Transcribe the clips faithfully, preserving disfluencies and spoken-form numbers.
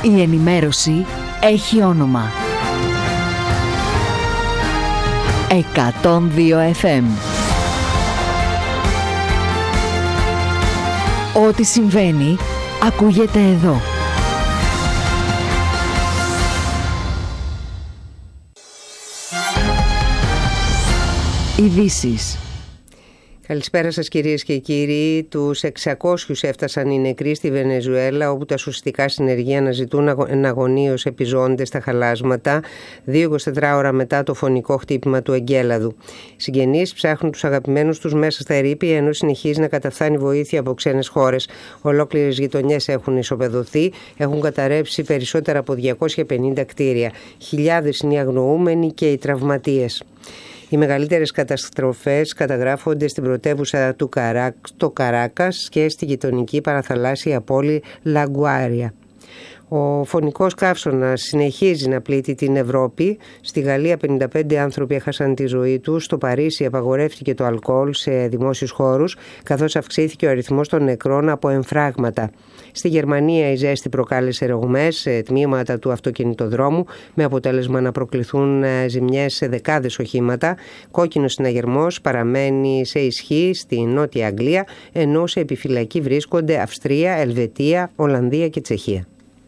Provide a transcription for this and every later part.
Η ενημέρωση έχει όνομα. εκατόν δύο εφ εμ. Ό,τι συμβαίνει, ακούγεται εδώ. Ειδήσεις. Καλησπέρα σας κυρίες και κύριοι. Τους εξακόσιους έφτασαν οι νεκροί στη Βενεζουέλα, όπου τα σωστικά συνεργεία αναζητούν εναγωνίως επιζώντες στα χαλάσματα δύο με είκοσι τέσσερις ώρα μετά το φωνικό χτύπημα του εγκέλαδου. Οι συγγενείς ψάχνουν τους αγαπημένους τους μέσα στα ερείπια, ενώ συνεχίζει να καταφθάνει βοήθεια από ξένες χώρες. Ολόκληρες γειτονιές έχουν ισοπεδωθεί, έχουν καταρρεύσει περισσότερα από διακόσια πενήντα κτίρια. Χιλιάδες είναι οι αγνοούμενοι και οι τραυματίες. Οι μεγαλύτερες καταστροφές καταγράφονται στην πρωτεύουσα του Καράκ, το Καράκας και στη γειτονική παραθαλάσσια πόλη Λαγκουάρια. Ο φωνικός καύσωνας συνεχίζει να πλήττει την Ευρώπη. Στη Γαλλία πενήντα πέντε άνθρωποι έχασαν τη ζωή τους. Στο Παρίσι απαγορεύτηκε το αλκοόλ σε δημόσιους χώρους, καθώς αυξήθηκε ο αριθμός των νεκρών από εμφράγματα. Στη Γερμανία η ζέστη προκάλεσε ρογμές σε τμήματα του αυτοκινητοδρόμου, με αποτέλεσμα να προκληθούν ζημιές σε δεκάδες οχήματα. Κόκκινος συναγερμός παραμένει σε ισχύ στη Νότια Αγγλία, ενώ σε επιφυλακή βρίσκονται Αυστρία, Ελβετία, Ολλανδία και Τσεχία.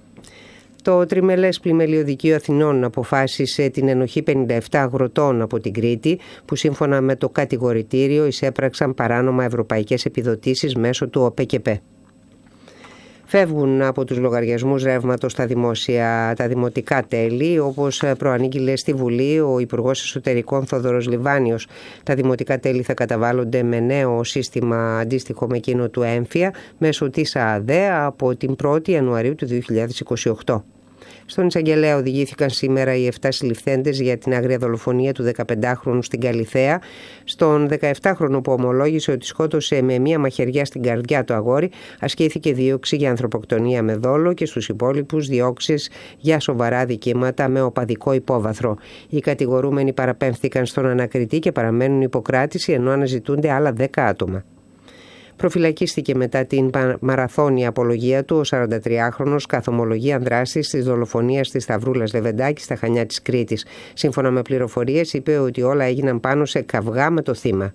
Το τριμελές πλημελιωδικείο Αθηνών αποφάσισε την ενοχή πενήντα επτά αγροτών από την Κρήτη, που σύμφωνα με το κατηγορητήριο εισέπραξαν παράνομα ευρωπαϊκές επιδοτήσεις μέσω του ΟΠΕΚΕΠΕ. Φεύγουν από τους λογαριασμούς ρεύματος τα δημόσια, τα δημοτικά τέλη, όπως προανήγγειλε στη Βουλή ο Υπουργός Εσωτερικών Θόδωρος Λιβάνιος. Τα δημοτικά τέλη θα καταβάλλονται με νέο σύστημα αντίστοιχο με εκείνο του έμφυα μέσω της ΑΔΕ από την πρώτη Ιανουαρίου του δύο χιλιάδες είκοσι οκτώ. Στον εισαγγελέα οδηγήθηκαν σήμερα οι επτά συλληφθέντες για την άγρια δολοφονία του δεκαπεντάχρονου στην Καλιθέα. Στον δεκαεπτάχρονο που ομολόγησε ότι σκότωσε με μία μαχαιριά στην καρδιά το αγόρι, ασκήθηκε δίωξη για ανθρωποκτονία με δόλο και στους υπόλοιπους διώξεις για σοβαρά δικήματα με οπαδικό υπόβαθρο. Οι κατηγορούμενοι παραπέμφθηκαν στον ανακριτή και παραμένουν υποκράτηση, ενώ αναζητούνται άλλα δέκα άτομα. Προφυλακίστηκε μετά την μαραθώνια απολογία του ο σαραντατριάχρονος καθ' ομολογία δράσης της δολοφονίας της Σταυρούλας Λεβεντάκη στα Χανιά της Κρήτης. Σύμφωνα με πληροφορίες, είπε ότι όλα έγιναν πάνω σε καυγά με το θύμα.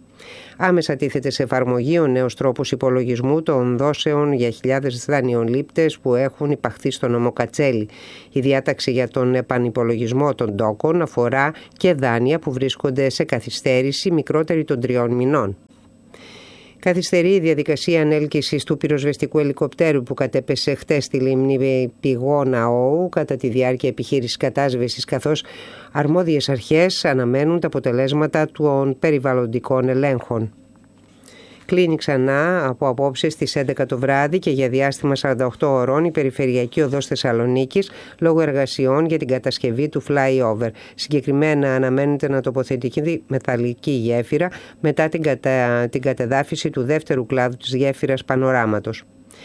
Άμεσα τίθεται σε εφαρμογή ο νέος τρόπος υπολογισμού των δόσεων για χιλιάδες δανειολήπτες που έχουν υπαχθεί στο νόμο Κατσέλη. Η διάταξη για τον επανυπολογισμό των τόκων αφορά και δάνεια που βρίσκονται σε καθυστέρηση μικρότερη των τριών μηνών. Καθυστερεί η διαδικασία ανέλκυσης του πυροσβεστικού ελικοπτέρου που κατέπεσε χτες στη λίμνη Πηγώνα Όου κατά τη διάρκεια επιχείρησης κατάσβεσης, καθώς αρμόδιες αρχές αναμένουν τα αποτελέσματα των περιβαλλοντικών ελέγχων. Κλείνει ξανά από απόψε στις έντεκα το βράδυ και για διάστημα σαράντα οκτώ ωρών η περιφερειακή οδός Θεσσαλονίκης λόγω εργασιών για την κατασκευή του flyover. Συγκεκριμένα αναμένεται να τοποθετηθεί μεταλλική γέφυρα μετά την, κατα... την κατεδάφιση του δεύτερου κλάδου της γέφυρας Πανοράματος.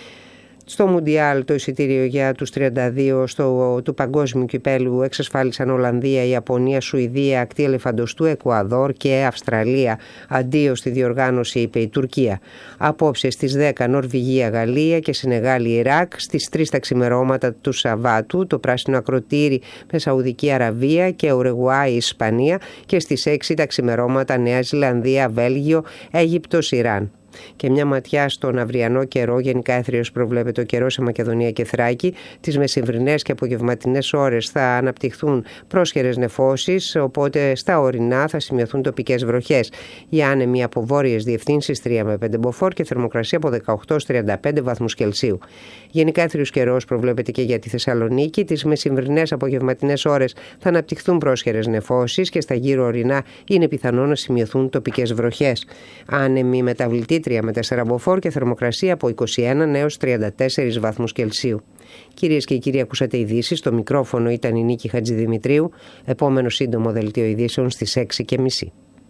Στο Μουντιάλ το εισιτήριο για τους τριάντα δύο στο, του παγκόσμιου κυπέλου εξασφάλισαν Ολλανδία, Ιαπωνία, Σουηδία, Ακτή Ελεφαντοστού, Εκουαδόρ και Αυστραλία. Αντίο στη διοργάνωση είπε η Τουρκία. Απόψε στις δέκα Νορβηγία, Γαλλία και Σενεγάλη, Ιράκ. Στις τρεις τα ξημερώματα του Σαββάτου το πράσινο ακροτήρι με Σαουδική Αραβία και Ουρουάη, Ισπανία. Και στις έξι τα ξημερώματα Νέα Ζηλανδία, Βέλγιο, Αίγυπτος, Ιράν. Και μια ματιά στον αυριανό καιρό. Γενικά έθριος προβλέπεται ο καιρός σε Μακεδονία και Θράκη. Τις μεσημβρινές και απογευματινές ώρες θα αναπτυχθούν πρόσχερες νεφώσεις, οπότε στα ορεινά θα σημειωθούν τοπικές βροχές. Οι άνεμοι από βόρειες διευθύνσεις τρία με πέντε μποφόρ και θερμοκρασία από δεκαοκτώ έως τριάντα πέντε βαθμούς Κελσίου. Γενικά έθριος καιρός προβλέπεται και για τη Θεσσαλονίκη. Τις μεσημβρινές απογευματινές ώρες θα αναπτυχθούν πρόσχερες νεφώσεις και στα γύρω ορεινά είναι πιθανό να σημειωθούν τοπικές βροχές. Άνεμοι μεταβλητή τρία με τέσσερα μποφόρ και θερμοκρασία από είκοσι ένα έως τριάντα τέσσερα βαθμούς Κελσίου. Κυρίες και κύριοι, ακούσατε ειδήσεις. Στο μικρόφωνο ήταν η Νίκη Χατζηδημητρίου. Επόμενο σύντομο δελτίο ειδήσεων στις έξι και μισή.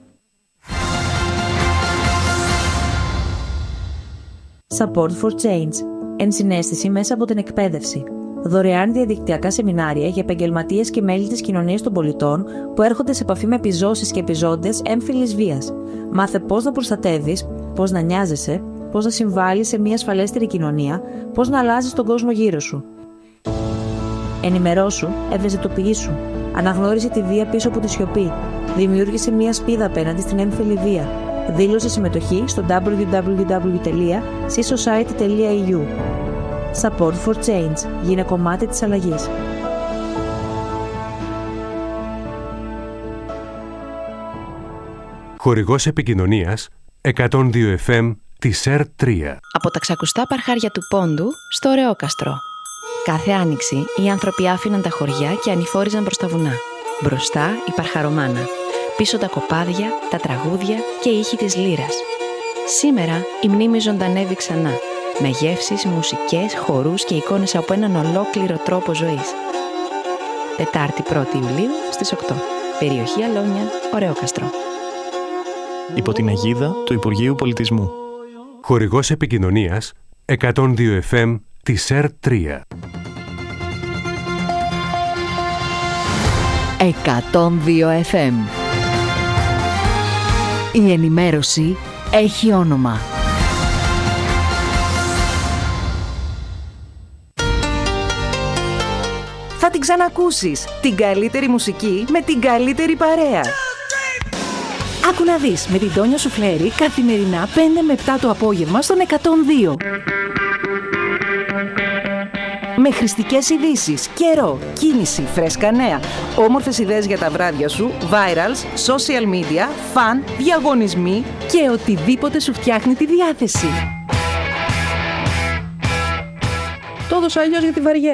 Support for Change. Ενσυναίσθηση μέσα από την εκπαίδευση. Δωρεάν διαδικτυακά σεμινάρια για επαγγελματίες και μέλη της κοινωνίας των πολιτών που έρχονται σε επαφή με επιζώσεις και επιζώντες έμφυλης βίας. Μάθε πώς να προστατεύεις, πώς να νοιάζεσαι, πώς να συμβάλλεις σε μια ασφαλέστερη κοινωνία, πώς να αλλάζεις τον κόσμο γύρω σου. Ενημερώσου, ευαισθητοποιήσου. Αναγνώρισε τη βία πίσω από τη σιωπή. Δημιούργησε μια σπίδα απέναντι στην έμφυλη βία. Δήλωσε συμμετοχή στο double-u double-u double-u τελεία c-society τελεία e u. Support for Change. Γίνε κομμάτι της αλλαγής. Χορηγός επικοινωνίας εκατόν δύο εφ εμ της ΕΡ τρία. Από τα ξακουστά παρχάρια του Πόντου στο Ρεόκαστρο. Κάθε άνοιξη οι άνθρωποι άφηναν τα χωριά και ανηφόριζαν προς τα βουνά. Μπροστά η παρχαρομάνα. Πίσω τα κοπάδια, τα τραγούδια και οι ήχοι της λύρας. Σήμερα η μνήμη ζωντανεύει ξανά. Με γεύσεις, μουσικές, χορούς και εικόνες από έναν ολόκληρο τρόπο ζωής. Τετάρτη πρώτη Ιουλίου στις οκτώ. Περιοχή Αλόνια, Ρεόκαστρο. Υπό την αιγίδα του Υπουργείου Πολιτισμού. Χορηγός επικοινωνίας εκατόν δύο εφ εμ της ΕΡ τρία. εκατόν δύο εφ εμ. Η ενημέρωση έχει όνομα. Θα την ξανακούσεις. Την καλύτερη μουσική με την καλύτερη παρέα. Άκου να δεις με την Τόνια Σουφλέρη καθημερινά πέντε με επτά το απόγευμα στον εκατόν δύο. Με χρηστικές ειδήσεις, καιρό, κίνηση, φρέσκα νέα, όμορφες ιδέες για τα βράδια σου, virals, social media, φαν, διαγωνισμοί και οτιδήποτε σου φτιάχνει τη διάθεση. Το έδωσα αλλιώς γιατί βαριέμαι.